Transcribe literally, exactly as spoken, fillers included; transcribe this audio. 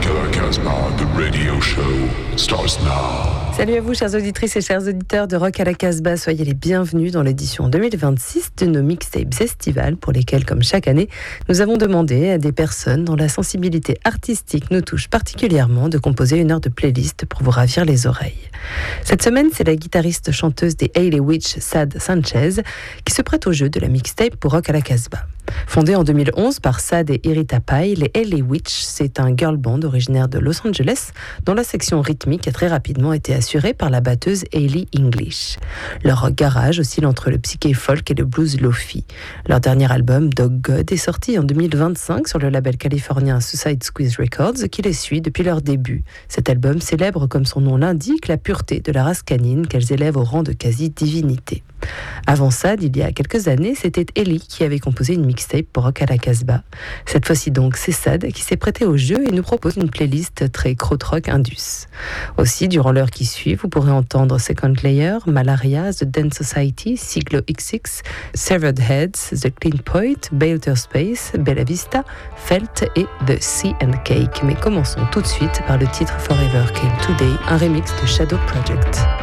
Rock à la Casbah, the radio show starts now. Salut à vous, chères auditrices et chers auditeurs de Rock à la Casbah. Soyez les bienvenus dans l'édition deux mille vingt-six de nos mixtapes estivales pour lesquels, comme chaque année, nous avons demandé à des personnes dont la sensibilité artistique nous touche particulièrement de composer une heure de playlist pour vous ravir les oreilles. Cette semaine, c'est la guitariste chanteuse des Hayley Witch, Sad Sanchez, qui se prête au jeu de la mixtape pour Rock à la Casbah. Fondée en deux mille onze par Sad et Irita Pai, les Hayley Witch, c'est un girl band originaire de Los Angeles dont la section rythmique a très rapidement été assurée par la batteuse Hayley English. Leur rock garage oscille entre le psyché folk et le blues lofi. Leur dernier album, Dog God, est sorti en deux mille vingt-cinq sur le label californien Suicide Squeeze Records qui les suit depuis leur début. Cet album célèbre, comme son nom l'indique, la pureté de la race canine qu'elles élèvent au rang de quasi-divinité. Avant Sad, il y a quelques années, c'était Hayley qui avait composé une mixtape pour Rock à la Casbah. Cette fois-ci donc, c'est Sad qui s'est prêté au jeu et nous propose une playlist très krautrock indus. Aussi, durant l'heure qui suit, vous pourrez entendre Second Layer, Malaria, The Dance Society, Siglo X X, Severed Heads, The Clean Point, Balter Space, Bella Vista, Felt et The Sea and Cake. Mais commençons tout de suite par le titre Forever Came Today, un remix de Shadow Project.